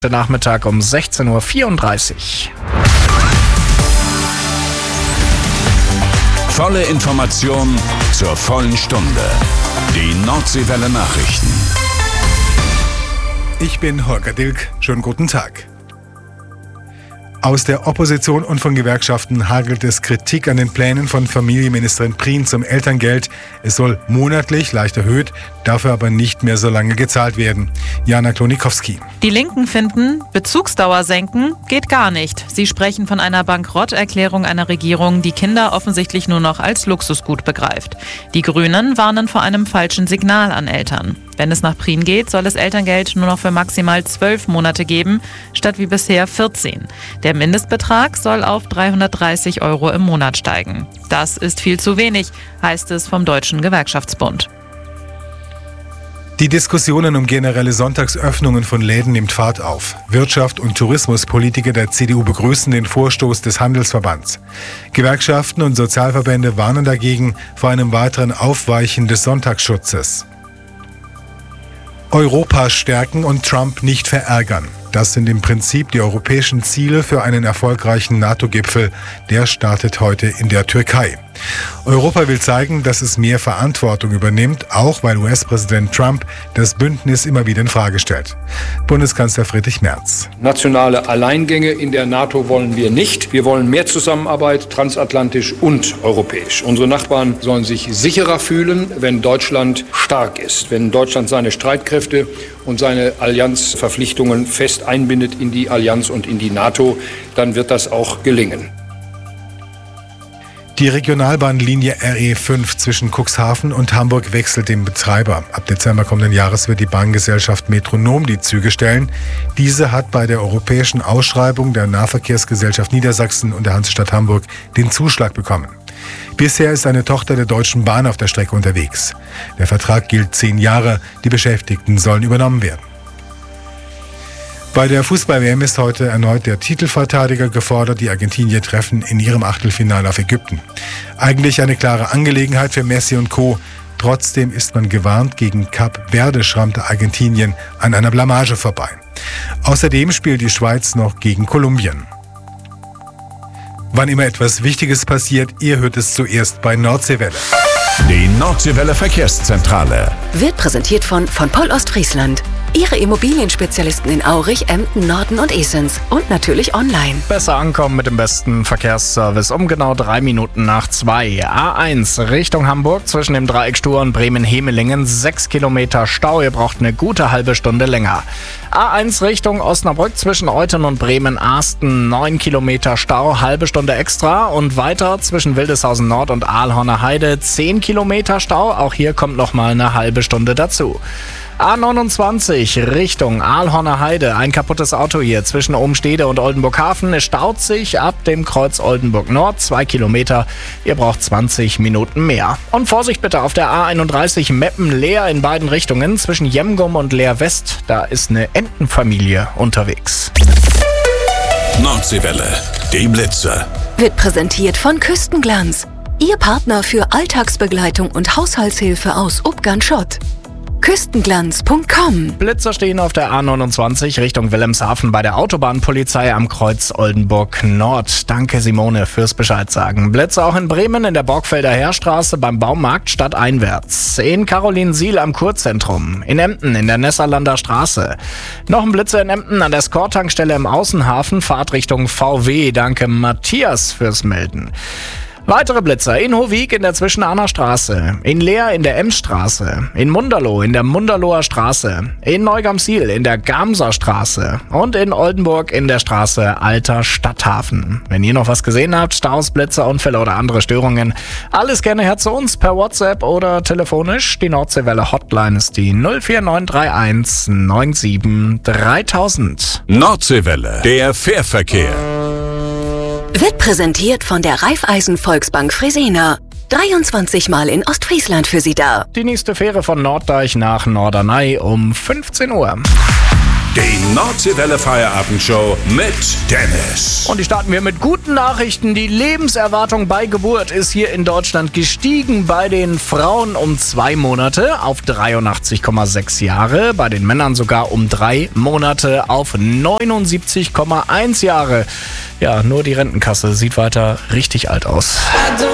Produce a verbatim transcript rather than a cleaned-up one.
Nachmittag um sechzehn Uhr vierunddreißig. Volle Information zur vollen Stunde. Die Nordseewelle Nachrichten. Ich bin Holger Dilk. Schönen guten Tag. Aus der Opposition und von Gewerkschaften hagelt es Kritik an den Plänen von Familienministerin Prien zum Elterngeld. Es soll monatlich leicht erhöht, dafür aber nicht mehr so lange gezahlt werden. Jana Klonikowski. Die Linken finden, Bezugsdauer senken geht gar nicht. Sie sprechen von einer Bankrotterklärung einer Regierung, die Kinder offensichtlich nur noch als Luxusgut begreift. Die Grünen warnen vor einem falschen Signal an Eltern. Wenn es nach Prien geht, soll es Elterngeld nur noch für maximal zwölf Monate geben, statt wie bisher vierzehn. Der Mindestbetrag soll auf dreihundertdreißig Euro im Monat steigen. Das ist viel zu wenig, heißt es vom Deutschen Gewerkschaftsbund. Die Diskussionen um generelle Sonntagsöffnungen von Läden nimmt Fahrt auf. Wirtschaft- und Tourismuspolitiker der C D U begrüßen den Vorstoß des Handelsverbands. Gewerkschaften und Sozialverbände warnen dagegen vor einem weiteren Aufweichen des Sonntagsschutzes. Europa stärken und Trump nicht verärgern. Das sind im Prinzip die europäischen Ziele für einen erfolgreichen NATO-Gipfel. Der startet heute in der Türkei. Europa will zeigen, dass es mehr Verantwortung übernimmt, auch weil U S-Präsident Trump das Bündnis immer wieder in Frage stellt. Bundeskanzler Friedrich Merz. Nationale Alleingänge in der NATO wollen wir nicht. Wir wollen mehr Zusammenarbeit, transatlantisch und europäisch. Unsere Nachbarn sollen sich sicherer fühlen, wenn Deutschland stark ist, wenn Deutschland seine Streitkräfte und seine Allianzverpflichtungen fest einbindet in die Allianz und in die NATO, dann wird das auch gelingen. Die Regionalbahnlinie R E fünf zwischen Cuxhaven und Hamburg wechselt den Betreiber. Ab Dezember kommenden Jahres wird die Bahngesellschaft Metronom die Züge stellen. Diese hat bei der europäischen Ausschreibung der Nahverkehrsgesellschaft Niedersachsen und der Hansestadt Hamburg den Zuschlag bekommen. Bisher ist eine Tochter der Deutschen Bahn auf der Strecke unterwegs. Der Vertrag gilt zehn Jahre. Die Beschäftigten sollen übernommen werden. Bei der Fußball-W M ist heute erneut der Titelverteidiger gefordert. Die Argentinier treffen in ihrem Achtelfinale auf Ägypten. Eigentlich eine klare Angelegenheit für Messi und Co. Trotzdem ist man gewarnt, gegen Kap Verde schrammte Argentinien an einer Blamage vorbei. Außerdem spielt die Schweiz noch gegen Kolumbien. Wann immer etwas Wichtiges passiert, ihr hört es zuerst bei Nordseewelle. Die Nordseewelle Verkehrszentrale wird präsentiert von von Poll Ostfriesland. Ihre Immobilienspezialisten in Aurich, Emden, Norden und Esens und natürlich online. Besser ankommen mit dem besten Verkehrsservice um genau drei Minuten nach zwei. A eins Richtung Hamburg zwischen dem Dreieck Stur und Bremen-Hemelingen. Sechs Kilometer Stau. Ihr braucht eine gute halbe Stunde länger. A eins Richtung Osnabrück zwischen Euthen und Bremen-Arsten. Neun Kilometer Stau, halbe Stunde extra. Und weiter zwischen Wildeshausen Nord und Aalhorner Heide. Zehn Kilometer Stau. Auch hier kommt noch mal eine halbe Stunde dazu. A neunundzwanzig Richtung Aalhorner Heide. Ein kaputtes Auto hier zwischen Obenstede und Oldenburghafen. Es staut sich ab dem Kreuz Oldenburg Nord. Zwei Kilometer. Ihr braucht zwanzig Minuten mehr. Und Vorsicht bitte auf der A einunddreißig Meppen-Leer in beiden Richtungen. Zwischen Jemgum und Leer West. Da ist eine Entenfamilie unterwegs. Nordseewelle, die Blitze. Wird präsentiert von Küstenglanz. Ihr Partner für Alltagsbegleitung und Haushaltshilfe aus Ubgan-Schott. Küstenglanz punkt com. Blitzer stehen auf der A neunundzwanzig Richtung Wilhelmshaven bei der Autobahnpolizei am Kreuz Oldenburg Nord. Danke Simone fürs Bescheid sagen. Blitzer auch in Bremen in der Borgfelder Heerstraße beim Baumarkt stadteinwärts. In Carolinsiel am Kurzentrum. In Emden in der Nesserlander Straße. Noch ein Blitzer in Emden an der Skor-Tankstelle im Außenhafen. Fahrt Richtung V W. Danke Matthias fürs Melden. Weitere Blitzer in Hovig in der Zwischenahner Straße, in Leer in der Emsstraße, in Munderloh in der Munderloher Straße, in Neugamsiel in der Gamser Straße und in Oldenburg in der Straße Alter Stadthafen. Wenn ihr noch was gesehen habt, Staus, Blitzer, Unfälle oder andere Störungen, alles gerne her zu uns per WhatsApp oder telefonisch. Die Nordseewelle Hotline ist die null vier neun drei eins neun sieben dreitausend. Nordseewelle, der Fährverkehr. Wird präsentiert von der Raiffeisen Volksbank Fresenier. dreiundzwanzig Mal in Ostfriesland für Sie da. Die nächste Fähre von Norddeich nach Norderney um fünfzehn Uhr. Die Nordseewelle Feierabendshow mit Dennis. Und die starten wir mit guten Nachrichten. Die Lebenserwartung bei Geburt ist hier in Deutschland gestiegen. Bei den Frauen um zwei Monate auf dreiundachtzig Komma sechs Jahre. Bei den Männern sogar um drei Monate auf neunundsiebzig Komma eins Jahre. Ja, nur die Rentenkasse sieht weiter richtig alt aus.